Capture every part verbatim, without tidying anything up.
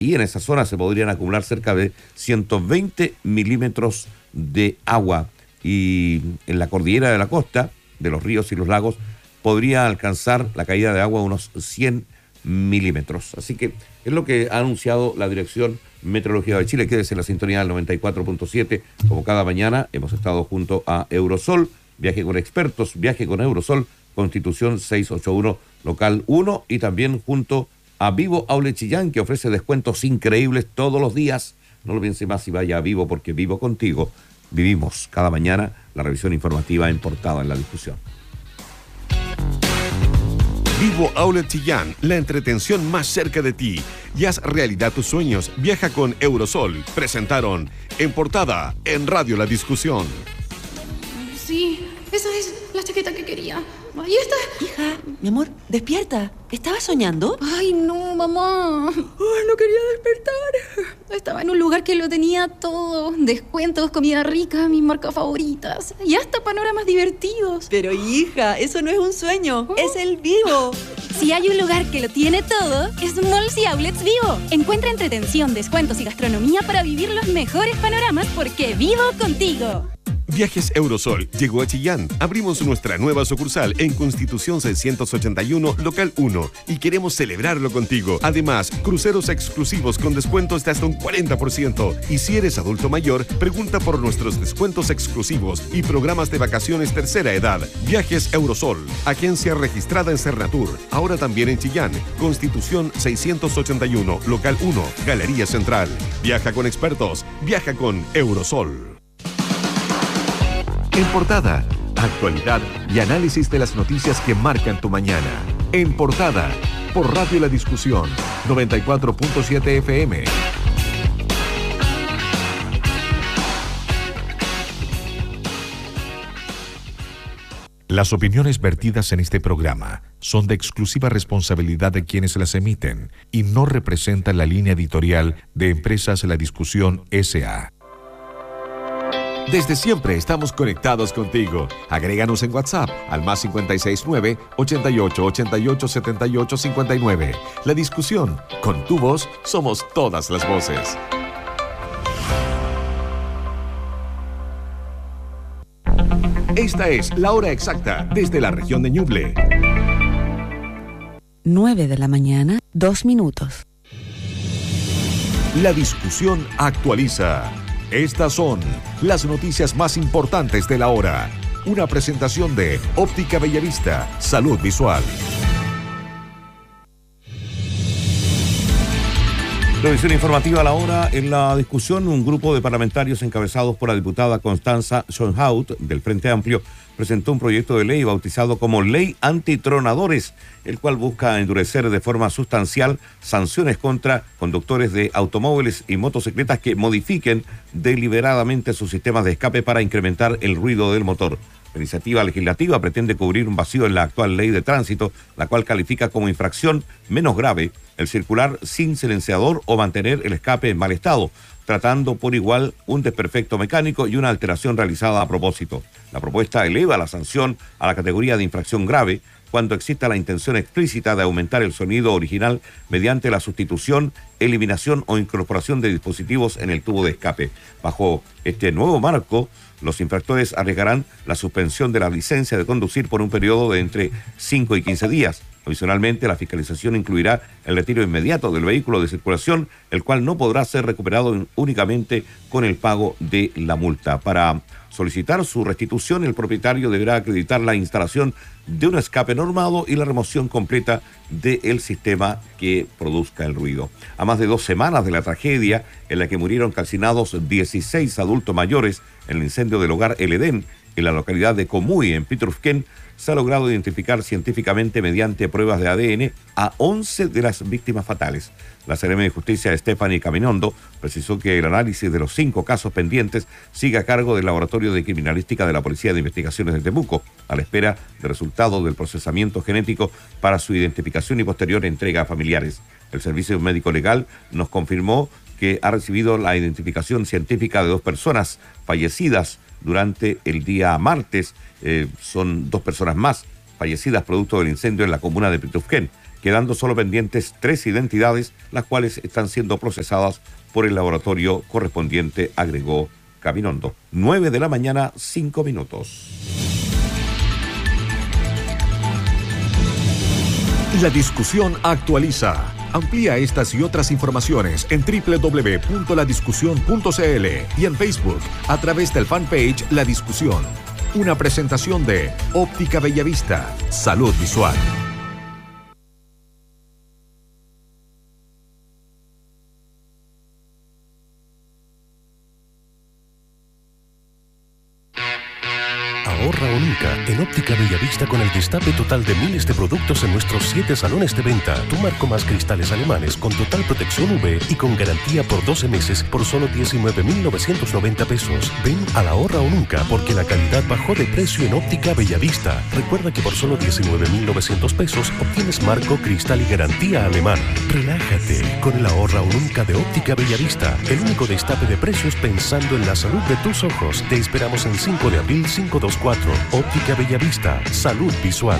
y en esa zona se podrían acumular cerca de ciento veinte milímetros de agua. Y en la cordillera de la costa, de los ríos y los lagos, podría alcanzar la caída de agua unos cien milímetros. Así que es lo que ha anunciado la Dirección Meteorológica de Chile. Quédese en la sintonía del noventa y cuatro punto siete. Como cada mañana hemos estado junto a Eurosol, viaje con expertos, viaje con Eurosol, Constitución seiscientos ochenta y uno, local uno, y también junto a Vivo Outlet Chillán, que ofrece descuentos increíbles todos los días. No lo piense más y vaya a Vivo, porque vivo contigo. Vivimos cada mañana la revisión informativa en Portada en la Discusión. Vivo Outlet Chillán, la entretención más cerca de ti. Y haz realidad tus sueños. Viaja con Eurosol. Presentaron En Portada en Radio La Discusión. Sí, esa es la chaqueta que quería. Ahí está. Hija, mi amor, despierta. ¿Estabas soñando? Ay, no, mamá. Ay, no quería despertar. Estaba en un lugar que lo tenía todo. Descuentos, comida rica, mis marcas favoritas. Y hasta panoramas divertidos. Pero hija, eso no es un sueño. ¿Oh? Es el Vivo. Si hay un lugar que lo tiene todo, es Malls y Outlets Vivo. Encuentra entretención, descuentos y gastronomía para vivir los mejores panoramas, porque vivo contigo. Viajes Eurosol llegó a Chillán. Abrimos nuestra nueva sucursal en Constitución seiscientos ochenta y uno, local uno, y queremos celebrarlo contigo. Además, cruceros exclusivos con descuentos de hasta un cuarenta por ciento. Y si eres adulto mayor, pregunta por nuestros descuentos exclusivos y programas de vacaciones tercera edad. Viajes Eurosol, agencia registrada en Cernatur, ahora también en Chillán. Constitución seiscientos ochenta y uno, local uno, Galería Central. Viaja con expertos, viaja con Eurosol. En Portada, actualidad y análisis de las noticias que marcan tu mañana. En Portada, por Radio La Discusión, noventa y cuatro punto siete F M. Las opiniones vertidas en este programa son de exclusiva responsabilidad de quienes las emiten y no representan la línea editorial de Empresas La Discusión S A Desde siempre estamos conectados contigo. Agréganos en WhatsApp al más cinco seis nueve, ochenta y ocho, ochenta y ocho, setenta y ocho, cincuenta y nueve. La Discusión. Con tu voz somos todas las voces. Esta es la hora exacta desde la región de Ñuble. nueve de la mañana, dos minutos. La Discusión actualiza. Estas son las noticias más importantes de la hora. Una presentación de Óptica Bellavista, Salud Visual. Revisión informativa a la hora. En la discusión, un grupo de parlamentarios encabezados por la diputada Constanza Schoenhout, del Frente Amplio, presentó un proyecto de ley bautizado como Ley Antitronadores, el cual busca endurecer de forma sustancial sanciones contra conductores de automóviles y motocicletas que modifiquen deliberadamente sus sistemas de escape para incrementar el ruido del motor. La iniciativa legislativa pretende cubrir un vacío en la actual ley de tránsito, la cual califica como infracción menos grave el circular sin silenciador o mantener el escape en mal estado, tratando por igual un desperfecto mecánico y una alteración realizada a propósito. La propuesta eleva la sanción a la categoría de infracción grave cuando exista la intención explícita de aumentar el sonido original mediante la sustitución, eliminación o incorporación de dispositivos en el tubo de escape. Bajo este nuevo marco, los infractores arriesgarán la suspensión de la licencia de conducir por un periodo de entre cinco y quince días. Adicionalmente, la fiscalización incluirá el retiro inmediato del vehículo de circulación, el cual no podrá ser recuperado únicamente con el pago de la multa. Para solicitar su restitución, el propietario deberá acreditar la instalación de un escape normado y la remoción completa del sistema que produzca el ruido. A más de dos semanas de la tragedia en la que murieron calcinados dieciséis adultos mayores en el incendio del hogar El Edén, en la localidad de Comuy, en Pitrufquén, se ha logrado identificar científicamente mediante pruebas de A D N a once de las víctimas fatales. La Seremi de Justicia, Stephanie Caminondo, precisó que el análisis de los cinco casos pendientes sigue a cargo del Laboratorio de Criminalística de la Policía de Investigaciones de Temuco, a la espera de resultados del procesamiento genético para su identificación y posterior entrega a familiares. El Servicio Médico Legal nos confirmó que ha recibido la identificación científica de dos personas fallecidas durante el día martes. Eh, son dos personas más fallecidas producto del incendio en la comuna de Pitrufquén. quedando solo pendientes tres identidades, las cuales están siendo procesadas por el laboratorio correspondiente, agregó Gabilondo. nueve de la mañana, cinco minutos. La discusión actualiza. Amplía estas y otras informaciones en doble u doble u doble u punto la discusión punto c l y en Facebook a través del fanpage La Discusión. Una presentación de Óptica Bellavista. Salud visual. Ahorra o nunca en Óptica Bellavista con el destape total de miles de productos en nuestros siete salones de venta. Tu marco más cristales alemanes con total protección U V y con garantía por doce meses por solo diecinueve mil novecientos noventa pesos. Ven al Ahorra o nunca porque la calidad bajó de precio en Óptica Bellavista. Recuerda que por solo diecinueve mil novecientos pesos obtienes marco, cristal y garantía alemana. Relájate con el Ahorra o nunca de Óptica Bellavista. El único destape de precios pensando en la salud de tus ojos. Te esperamos en cinco de abril cinco dos cuatro. Óptica Bellavista, salud visual.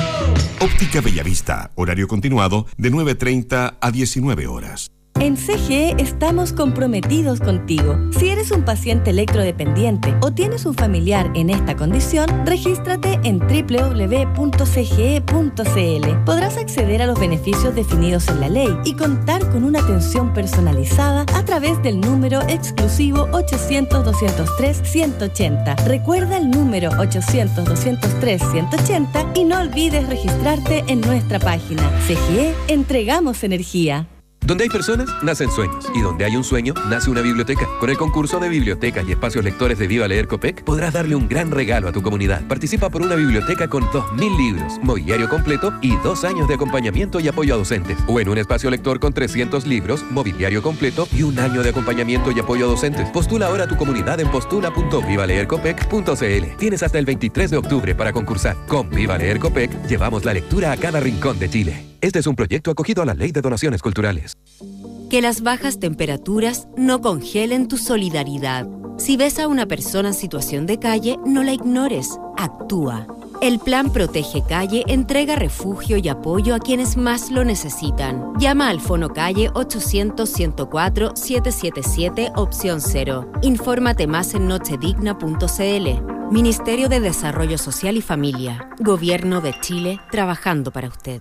Óptica Bellavista, horario continuado de nueve treinta a diecinueve horas. En C G E estamos comprometidos contigo. Si eres un paciente electrodependiente o tienes un familiar en esta condición, regístrate en doble u doble u doble u punto c g e punto c l. Podrás acceder a los beneficios definidos en la ley y contar con una atención personalizada a través del número exclusivo ochocientos, doscientos tres, ciento ochenta. Recuerda el número ochocientos, doscientos tres, ciento ochenta y no olvides registrarte en nuestra página. C G E, entregamos energía. Donde hay personas, nacen sueños. Y donde hay un sueño, nace una biblioteca. Con el concurso de bibliotecas y espacios lectores de Viva Leer Copec, podrás darle un gran regalo a tu comunidad. Participa por una biblioteca con dos mil libros, mobiliario completo y dos años de acompañamiento y apoyo a docentes. O en un espacio lector con trescientos libros, mobiliario completo y un año de acompañamiento y apoyo a docentes. Postula ahora a tu comunidad en postula punto viva leer copec punto c l. Tienes hasta el veintitrés de octubre para concursar. Con Viva Leer Copec, llevamos la lectura a cada rincón de Chile. Este es un proyecto acogido a la Ley de Donaciones Culturales. Que las bajas temperaturas no congelen tu solidaridad. Si ves a una persona en situación de calle, no la ignores. Actúa. El Plan Protege Calle entrega refugio y apoyo a quienes más lo necesitan. Llama al Fono Calle ochocientos, ciento cuatro, setecientos setenta y siete, opción cero. Infórmate más en nochedigna punto c l. Ministerio de Desarrollo Social y Familia. Gobierno de Chile, trabajando para usted.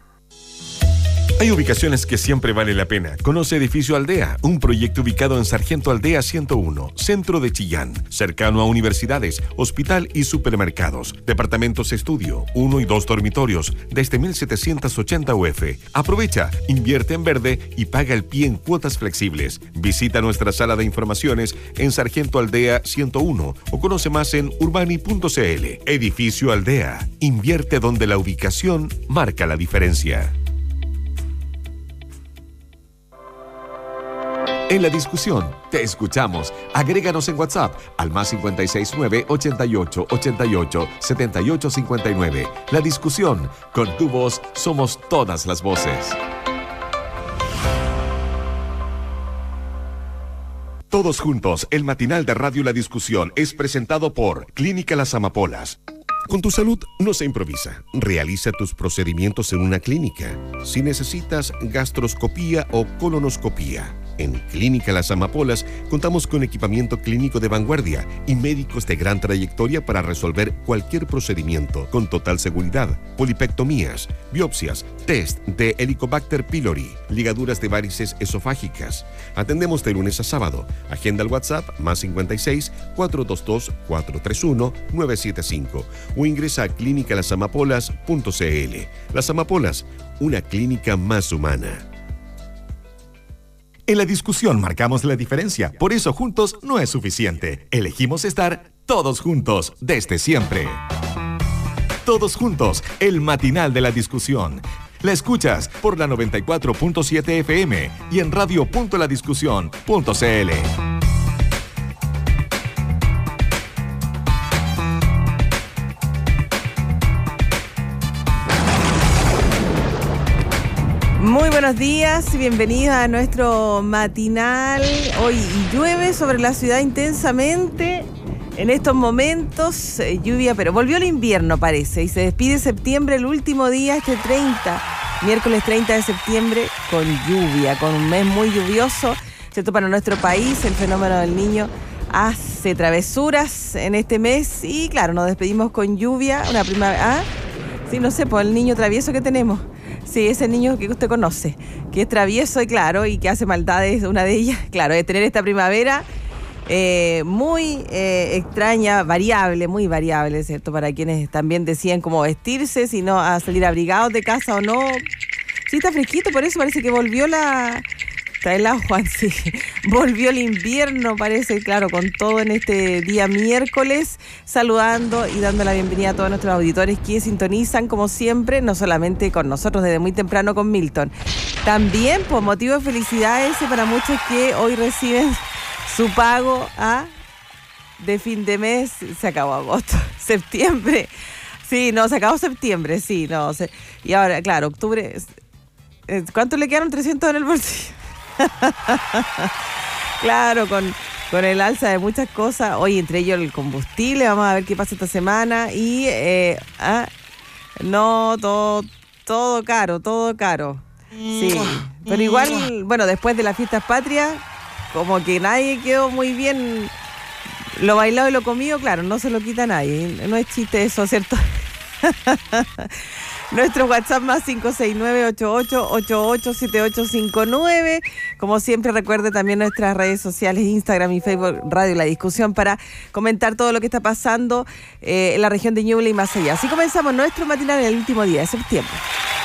Hay ubicaciones que siempre vale la pena. Conoce Edificio Aldea, un proyecto ubicado en Sargento Aldea ciento uno, centro de Chillán, cercano a universidades, hospital y supermercados. Departamentos estudio, uno y dos dormitorios, desde mil setecientos ochenta U F. Aprovecha, invierte en verde y paga el pie en cuotas flexibles. Visita nuestra sala de informaciones en Sargento Aldea ciento uno o conoce más en urbani punto c l. Edificio Aldea. Invierte donde la ubicación marca la diferencia. En La Discusión, te escuchamos. Agréganos en WhatsApp al más cinco seis nueve, ochenta y ocho, ochenta y ocho, setenta y ocho cincuenta y nueve. La Discusión, con tu voz somos todas las voces. Todos juntos, el matinal de Radio La Discusión es presentado por Clínica Las Amapolas. Con tu salud no se improvisa. Realiza tus procedimientos en una clínica. Si necesitas gastroscopía o colonoscopía, en Clínica Las Amapolas contamos con equipamiento clínico de vanguardia y médicos de gran trayectoria para resolver cualquier procedimiento con total seguridad. Polipectomías, biopsias, test de Helicobacter pylori, ligaduras de varices esofágicas. Atendemos de lunes a sábado. Agenda al WhatsApp más cincuenta y seis, cuatrocientos veintidós, cuatrocientos treinta y uno, novecientos setenta y cinco o ingresa a clínica las amapolas punto c l. Las Amapolas, una clínica más humana. En La Discusión marcamos la diferencia, por eso juntos no es suficiente. Elegimos estar todos juntos, desde siempre. Todos juntos, el matinal de La Discusión. La escuchas por la noventa y cuatro punto siete F M y en radio punto la discusión punto c l. Muy buenos días y bienvenida a nuestro matinal. Hoy llueve sobre la ciudad intensamente. En estos momentos, eh, lluvia, pero volvió el invierno parece y se despide septiembre, el último día, este treinta miércoles treinta de septiembre, con lluvia, con un mes muy lluvioso, ¿cierto? Para nuestro país, el fenómeno del Niño hace travesuras en este mes y claro, nos despedimos con lluvia, una primavera. ¿Ah? Sí, no sé, pues el niño travieso que tenemos. Sí, ese niño que usted conoce, que es travieso y claro, y que hace maldades, una de ellas, claro, de tener esta primavera eh, muy eh, extraña, variable, muy variable, ¿cierto? Para quienes también decían cómo vestirse, si no a salir abrigados de casa o no. Sí, está fresquito, por eso parece que volvió la... Está helado, Juan, sí. Volvió el invierno, parece, claro, con todo en este día miércoles, saludando y dando la bienvenida a todos nuestros auditores que sintonizan, como siempre, no solamente con nosotros desde muy temprano con Milton. También, por motivo de felicidad ese para muchos que hoy reciben su pago a de fin de mes. Se acabó agosto, septiembre. Sí, no, se acabó septiembre, sí, no. Se, y ahora, claro, octubre. ¿Cuánto le quedaron? trescientos en el bolsillo. Claro, con, con el alza de muchas cosas. Hoy, entre ellos, el combustible. Vamos a ver qué pasa esta semana. Y, eh, ah, no, todo, todo caro, todo caro. Sí, pero igual, bueno, después de las fiestas patrias, como que nadie quedó muy bien. Lo bailado y lo comido, claro, no se lo quita nadie. No es chiste eso, ¿cierto? Nuestro WhatsApp más cinco seis nueve, ocho ocho ocho ocho, siete ocho cinco nueve. Como siempre, recuerde también nuestras redes sociales, Instagram y Facebook Radio La Discusión, para comentar todo lo que está pasando eh, en la región de Ñuble y más allá. Así comenzamos nuestro matinal en el último día de septiembre.